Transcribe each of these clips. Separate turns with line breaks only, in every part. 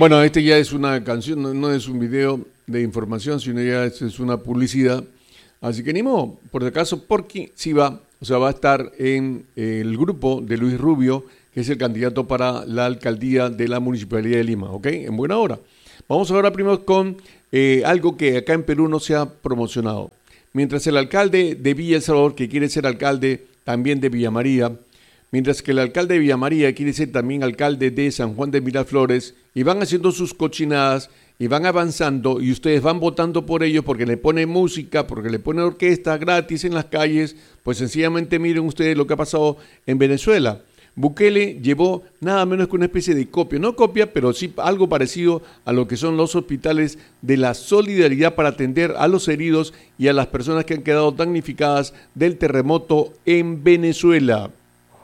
Bueno, este ya es una canción, no es un video de información, sino ya es una publicidad. Así que ni modo, por si acaso, porque sí va, o sea, va a estar en el grupo de Luis Rubio, que es el candidato para la alcaldía de la Municipalidad de Lima, ¿ok? En buena hora. Vamos ahora primero con algo que acá en Perú no se ha promocionado. Mientras el alcalde de Villa El Salvador, que quiere ser alcalde también de Villa María, mientras que el alcalde de Villa María quiere ser también alcalde de San Juan de Miraflores, y van haciendo sus cochinadas y van avanzando y ustedes van votando por ellos porque le ponen música, porque le ponen orquesta gratis en las calles, pues sencillamente miren ustedes lo que ha pasado en Venezuela. Bukele llevó nada menos que una especie de copia, no copia, pero sí algo parecido a lo que son los hospitales de la solidaridad para atender a los heridos y a las personas que han quedado damnificadas del terremoto en Venezuela.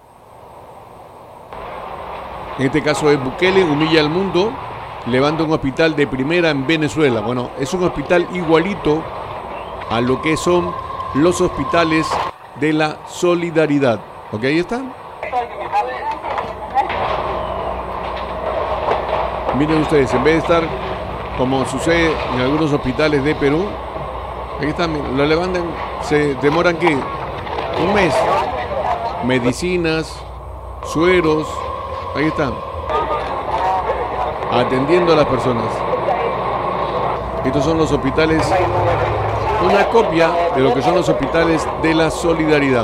En este caso es Bukele, humilla al mundo, levanta un hospital de primera en Venezuela. Bueno, es un hospital igualito a lo que son los hospitales de la solidaridad. ¿Ok? Ahí está. Miren ustedes, en vez de estar como sucede en algunos hospitales de Perú, ahí están, lo levantan, se demoran ¿qué? Un mes. Medicinas, sueros, ahí están, atendiendo a las personas. Estos son los hospitales, una copia de lo que son los hospitales de la solidaridad.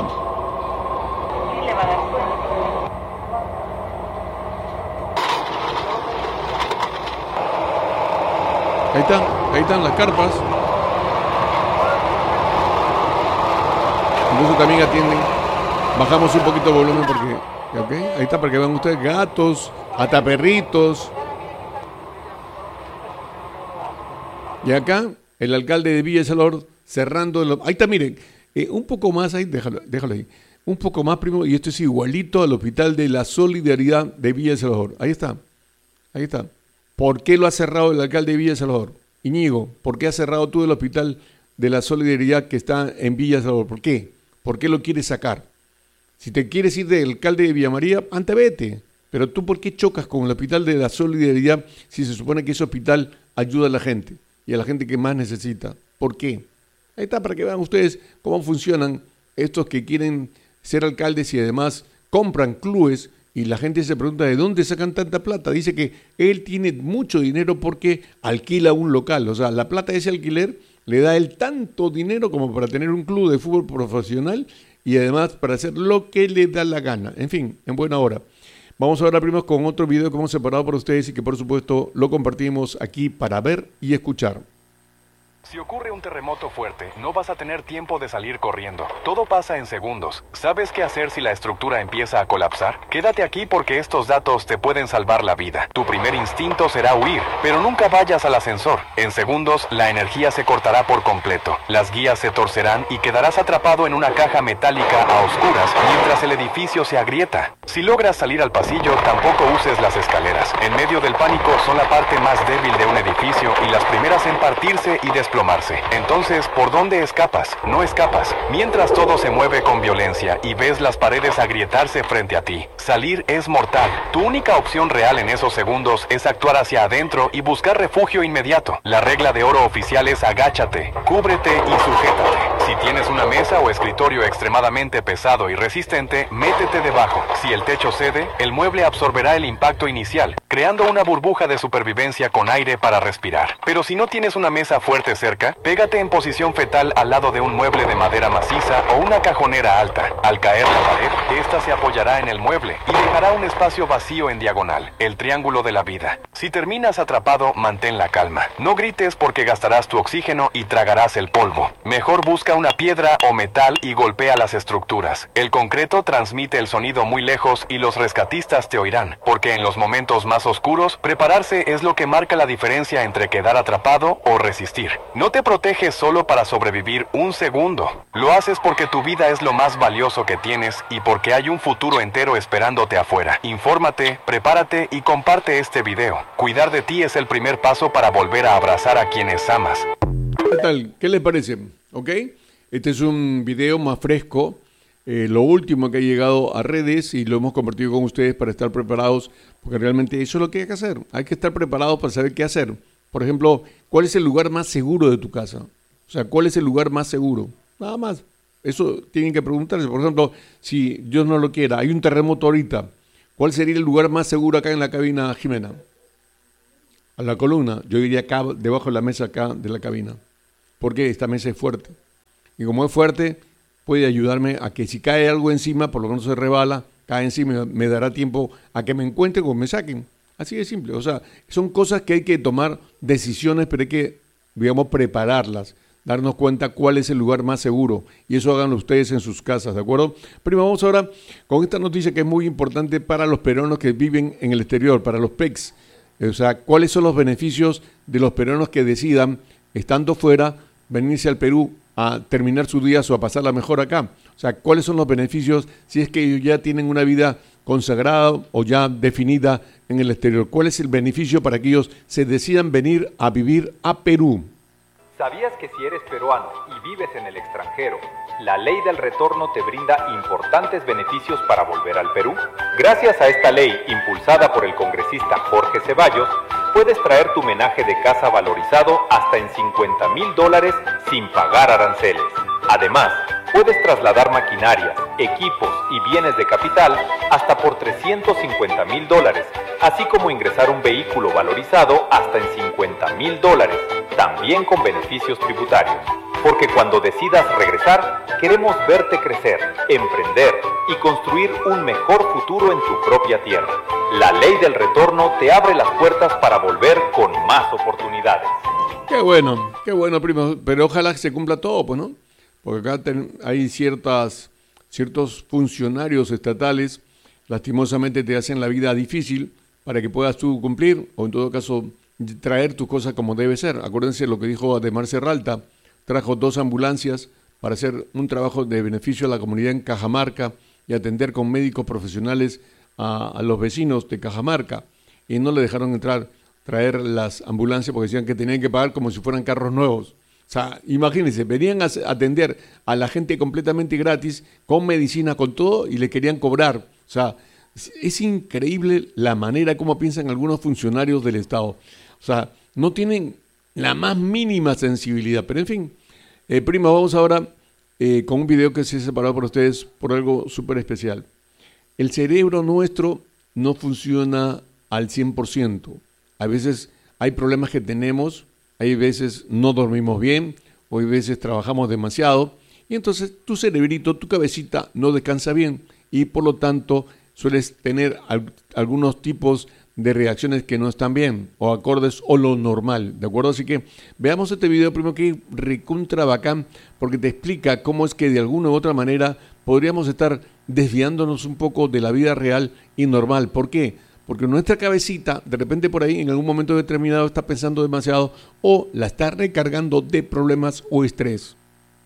Ahí están las carpas. Incluso también atienden. Bajamos un poquito el volumen porque, ¿ok? Ahí está para que vean ustedes gatos, hasta perritos. Y acá el alcalde de Villa El Salvador cerrando. Ahí está, miren, un poco más ahí, déjalo ahí. Un poco más, primo, y esto es igualito al hospital de la solidaridad de Villa El Salvador. Ahí está. ¿Por qué lo ha cerrado el alcalde de Villa El Salvador? Íñigo, ¿por qué has cerrado tú el hospital de la solidaridad que está en Villa El Salvador? ¿Por qué? ¿Por qué lo quieres sacar? Si te quieres ir del alcalde de Villa María, antes vete. Pero tú, ¿por qué chocas con el hospital de la solidaridad si se supone que ese hospital ayuda a la gente y a la gente que más necesita? ¿Por qué? Ahí está, para que vean ustedes cómo funcionan estos que quieren ser alcaldes y además compran clubes. Y la gente se pregunta de dónde sacan tanta plata. Dice que él tiene mucho dinero porque alquila un local. O sea, la plata de ese alquiler le da él tanto dinero como para tener un club de fútbol profesional y además para hacer lo que le da la gana. En fin, en buena hora. Vamos ahora primero con otro video que hemos separado para ustedes y que por supuesto lo compartimos aquí para ver y escuchar.
Si ocurre un terremoto fuerte, no vas a tener tiempo de salir corriendo. Todo pasa en segundos. ¿Sabes qué hacer si la estructura empieza a colapsar? Quédate aquí porque estos datos te pueden salvar la vida. Tu primer instinto será huir, pero nunca vayas al ascensor. En segundos, la energía se cortará por completo. Las guías se torcerán y quedarás atrapado en una caja metálica a oscuras mientras el edificio se agrieta. Si logras salir al pasillo, tampoco uses las escaleras. En medio del pánico son la parte más débil de un edificio y las primeras en partirse y desplomarse. Entonces, ¿por dónde escapas? No escapas. Mientras todo se mueve con violencia y ves las paredes agrietarse frente a ti, salir es mortal. Tu única opción real en esos segundos es actuar hacia adentro y buscar refugio inmediato. La regla de oro oficial es agáchate, cúbrete y sujétate. Si tienes una mesa o escritorio extremadamente pesado y resistente, métete debajo. Si el techo cede, el mueble absorberá el impacto inicial, creando una burbuja de supervivencia con aire para respirar. Pero si no tienes una mesa fuerte cerca, pégate en posición fetal al lado de un mueble de madera maciza o una cajonera alta. Al caer la pared, esta se apoyará en el mueble y dejará un espacio vacío en diagonal, el triángulo de la vida. Si terminas atrapado, mantén la calma. No grites porque gastarás tu oxígeno y tragarás el polvo. Mejor busca una piedra o metal y golpea las estructuras. El concreto transmite el sonido muy lejos y los rescatistas te oirán, porque en los momentos más oscuros, prepararse es lo que marca la diferencia entre quedar atrapado o resistir. No te proteges solo para sobrevivir un segundo. Lo haces porque tu vida es lo más valioso que tienes y porque hay un futuro entero esperándote afuera. Infórmate, prepárate y comparte este video. Cuidar de ti es el primer paso para volver a abrazar a quienes amas.
¿Qué tal? ¿Qué les parece? ¿Ok? Este es un video más fresco lo último que ha llegado a redes y lo hemos compartido con ustedes para estar preparados, porque realmente eso es lo que hay que hacer. Hay que estar preparados para saber qué hacer. Por ejemplo, ¿cuál es el lugar más seguro de tu casa? O sea, ¿cuál es el lugar más seguro? Nada más. Eso tienen que preguntarse. Por ejemplo, si Dios no lo quiera, hay un terremoto ahorita, ¿cuál sería el lugar más seguro acá en la cabina, Jimena? A la columna. Yo iría acá, debajo de la mesa acá de la cabina. Porque esta mesa es fuerte. Y como es fuerte, puede ayudarme a que si cae algo encima, por lo menos se rebala, cae encima, me dará tiempo a que me encuentren o me saquen. Así de simple. O sea, son cosas que hay que tomar decisiones, pero hay que, digamos, prepararlas. Darnos cuenta cuál es el lugar más seguro. Y eso háganlo ustedes en sus casas, ¿de acuerdo? Pero vamos ahora con esta noticia que es muy importante para los peruanos que viven en el exterior, para los PECs. O sea, ¿cuáles son los beneficios de los peruanos que decidan, estando fuera, venirse al Perú a terminar sus días o a pasarla mejor acá? O sea, ¿cuáles son los beneficios si es que ellos ya tienen una vida consagrada o ya definida en el exterior? ¿Cuál es el beneficio para que ellos se decidan venir a vivir a Perú?
¿Sabías que si eres peruano y vives en el extranjero, la ley del retorno te brinda importantes beneficios para volver al Perú? Gracias a esta ley, impulsada por el congresista Jorge Ceballos, puedes traer tu menaje de casa valorizado hasta en $50,000 sin pagar aranceles. Además, puedes trasladar maquinarias, equipos y bienes de capital hasta por $350,000, así como ingresar un vehículo valorizado hasta en $50,000, también con beneficios tributarios. Porque cuando decidas regresar, queremos verte crecer, emprender y construir un mejor futuro en tu propia tierra. La ley del retorno te abre las puertas para volver con más oportunidades.
Qué bueno, primo. Pero ojalá que se cumpla todo, pues, ¿no? Porque acá hay ciertos funcionarios estatales, lastimosamente te hacen la vida difícil para que puedas tú cumplir, o en todo caso traer tus cosas como debe ser. Acuérdense lo que dijo Ademar Serralta, trajo 2 ambulancias para hacer un trabajo de beneficio a la comunidad en Cajamarca y atender con médicos profesionales a los vecinos de Cajamarca, y no le dejaron traer las ambulancias porque decían que tenían que pagar como si fueran carros nuevos. O sea, imagínense, venían a atender a la gente completamente gratis, con medicina, con todo, y le querían cobrar. O sea, es increíble la manera como piensan algunos funcionarios del Estado. O sea, no tienen la más mínima sensibilidad. Pero en fin, primo, vamos ahora con un video que se ha separado para ustedes por algo súper especial. El cerebro nuestro no funciona al 100%. A veces hay problemas que tenemos, hay veces no dormimos bien, o hay veces trabajamos demasiado, y entonces tu cerebrito, tu cabecita no descansa bien, y por lo tanto sueles tener algunos tipos de reacciones que no están bien, o acordes o lo normal, ¿de acuerdo? Así que veamos este video primero, que es recontra bacán, porque te explica cómo es que de alguna u otra manera podríamos estar desviándonos un poco de la vida real y normal. ¿Por qué? Porque nuestra cabecita, de repente por ahí, en algún momento determinado, está pensando demasiado o la está recargando de problemas o estrés.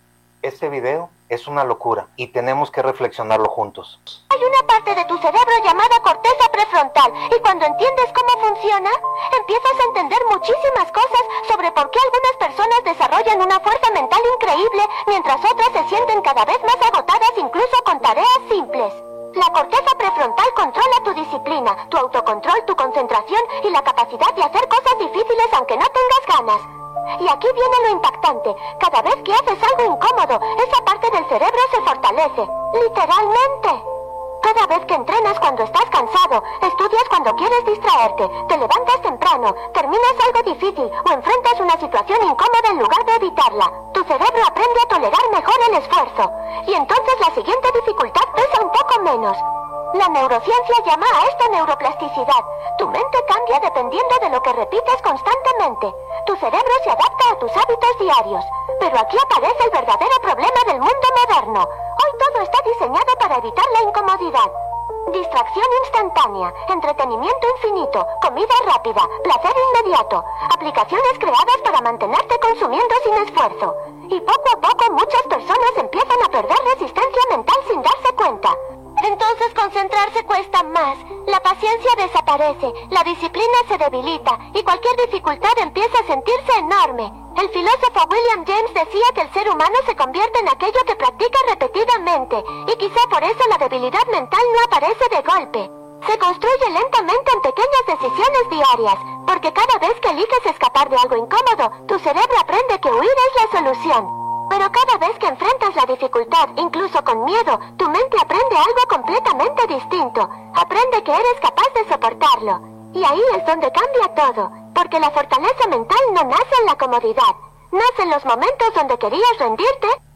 Este video es una locura y tenemos que reflexionarlo juntos.
Hay una parte de tu cerebro llamada corteza prefrontal y cuando entiendes cómo funciona, empiezas a entender muchísimas cosas sobre por qué algunas personas desarrollan una fuerza mental increíble mientras otras se sienten cada vez más agotadas incluso con tareas simples. La corteza prefrontal controla tu disciplina, tu autocontrol, tu concentración y la capacidad de hacer cosas difíciles aunque no tengas ganas. Y aquí viene lo impactante. Cada vez que haces algo incómodo, esa parte del cerebro se fortalece. Literalmente. Cada vez que entrenas cuando estás cansado, estudias cuando quieres distraerte, te levantas temprano, terminas algo difícil o enfrentas una situación incómoda en lugar de evitarla, tu cerebro aprende a tolerar mejor el esfuerzo. Y entonces la siguiente dificultad pesa un poco menos. La neurociencia llama a esto neuroplasticidad. Tu mente cambia dependiendo de lo que repites constantemente. Tu cerebro se adapta a tus hábitos diarios. Pero aquí aparece el verdadero problema del mundo moderno. Hoy todo está diseñado para evitar la incomodidad. Distracción instantánea, entretenimiento infinito, comida rápida, placer inmediato, aplicaciones creadas para mantenerte consumiendo sin esfuerzo. Y poco a poco muchas personas empiezan a perder resistencia mental sin darse cuenta. Entonces concentrarse cuesta más, la paciencia desaparece, la disciplina se debilita y cualquier dificultad empieza a sentirse enorme. El filósofo William James decía que el ser humano se convierte en aquello que practica repetidamente y quizá por eso la debilidad mental no aparece de golpe. Se construye lentamente en pequeñas decisiones diarias, porque cada vez que eliges escapar de algo incómodo, tu cerebro aprende que huir es la solución. Pero cada vez que enfrentas la dificultad, incluso con miedo, tu mente aprende algo completamente distinto. Aprende que eres capaz de soportarlo. Y ahí es donde cambia todo, porque la fortaleza mental no nace en la comodidad. Nace en los momentos donde querías rendirte,